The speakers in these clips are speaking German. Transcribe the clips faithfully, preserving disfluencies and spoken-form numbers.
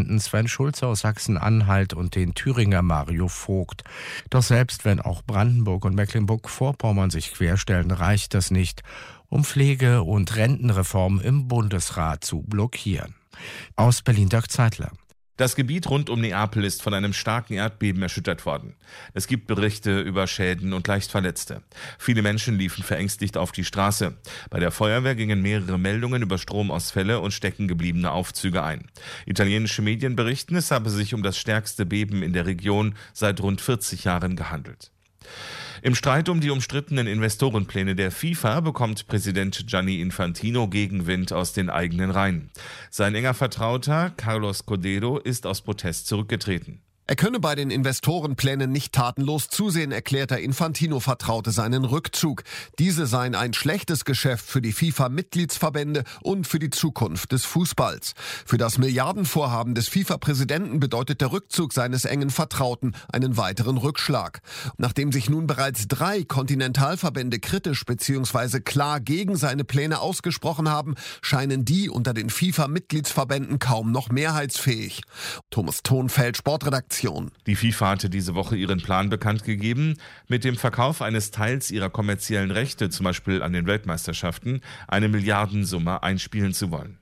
Präsidenten Sven Schulze aus Sachsen-Anhalt und den Thüringer Mario Vogt. Doch selbst wenn auch Brandenburg und Mecklenburg-Vorpommern sich querstellen, reicht das nicht, um Pflege- und Rentenreform im Bundesrat zu blockieren. Aus Berlin Dirk Zeitler. Das Gebiet rund um Neapel ist von einem starken Erdbeben erschüttert worden. Es gibt Berichte über Schäden und Leichtverletzte. Viele Menschen liefen verängstigt auf die Straße. Bei der Feuerwehr gingen mehrere Meldungen über Stromausfälle und steckengebliebene Aufzüge ein. Italienische Medien berichten, es habe sich um das stärkste Beben in der Region seit rund vierzig Jahren gehandelt. Im Streit um die umstrittenen Investorenpläne der FIFA bekommt Präsident Gianni Infantino Gegenwind aus den eigenen Reihen. Sein enger Vertrauter Carlos Cordeiro ist aus Protest zurückgetreten. Er könne bei den Investorenplänen nicht tatenlos zusehen, erklärt der Infantino-Vertraute seinen Rückzug. Diese seien ein schlechtes Geschäft für die FIFA-Mitgliedsverbände und für die Zukunft des Fußballs. Für das Milliardenvorhaben des FIFA-Präsidenten bedeutet der Rückzug seines engen Vertrauten einen weiteren Rückschlag. Nachdem sich nun bereits drei Kontinentalverbände kritisch bzw. klar gegen seine Pläne ausgesprochen haben, scheinen die unter den FIFA-Mitgliedsverbänden kaum noch mehrheitsfähig. Thomas Thonfeld, Sportredaktion. Die FIFA hatte diese Woche ihren Plan bekannt gegeben, mit dem Verkauf eines Teils ihrer kommerziellen Rechte, zum Beispiel an den Weltmeisterschaften, eine Milliardensumme einspielen zu wollen.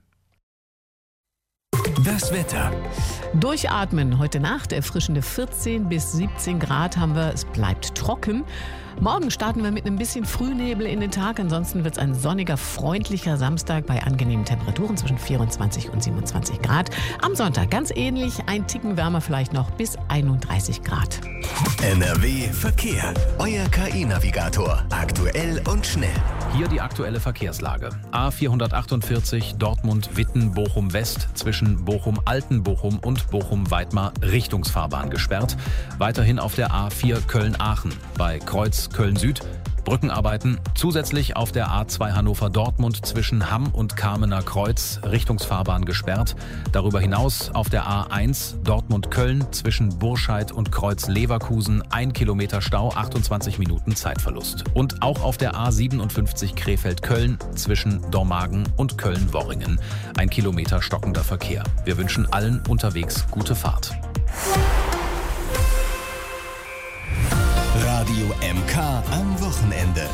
Das Wetter. Durchatmen. Heute Nacht erfrischende vierzehn bis siebzehn Grad haben wir. Es bleibt trocken. Morgen starten wir mit einem bisschen Frühnebel in den Tag. Ansonsten wird es ein sonniger, freundlicher Samstag bei angenehmen Temperaturen zwischen vierundzwanzig und siebenundzwanzig Grad. Am Sonntag ganz ähnlich, ein Ticken wärmer vielleicht noch bis einunddreißig Grad. N R W Verkehr. Euer K I-Navigator. Aktuell und schnell. Hier die aktuelle Verkehrslage. A vierhundertachtundvierzig Dortmund-Witten-Bochum-West zwischen Bochum-Altenbochum und Bochum-Weidmar Richtungsfahrbahn gesperrt. Weiterhin auf der A vier Köln-Aachen bei Kreuz Köln-Süd. Brückenarbeiten. Zusätzlich auf der A zwei Hannover-Dortmund zwischen Hamm und Kamener Kreuz Richtungsfahrbahn gesperrt. Darüber hinaus auf der A eins Dortmund-Köln zwischen Burscheid und Kreuz Leverkusen ein Kilometer Stau, achtundzwanzig Minuten Zeitverlust. Und auch auf der A siebenundfünfzig Krefeld-Köln zwischen Dormagen und Köln-Worringen ein Kilometer stockender Verkehr. Wir wünschen allen unterwegs gute Fahrt. Radio M K am Wochenende.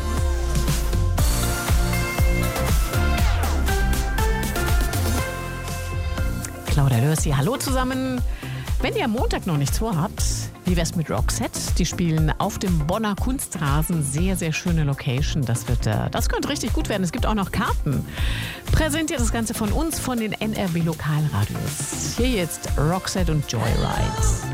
Claudia Lörsi, hallo zusammen. Wenn ihr am Montag noch nichts vorhabt, wie wär's mit Roxette? Die spielen auf dem Bonner Kunstrasen. Sehr, sehr schöne Location. Das wird, äh, das könnte richtig gut werden. Es gibt auch noch Karten. Präsentiert das Ganze von uns, von den N R W Lokalradios. Hier jetzt Roxette und Joyride.